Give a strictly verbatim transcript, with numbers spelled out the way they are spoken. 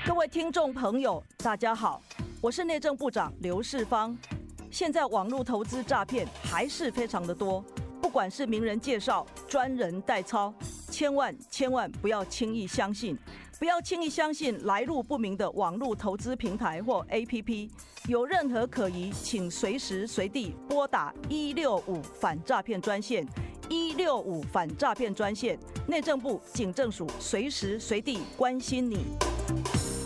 各位听众朋友，大家好，我是内政部长刘世芳。现在网络投资诈骗还是非常的多，不管是名人介绍、专人代操，千万千万不要轻易相信，不要轻易相信来路不明的网络投资平台或 A P P。有任何可疑，请随时随地拨打一六五反诈骗专线。一六五反诈骗专线，内政部警政署随时随地关心你。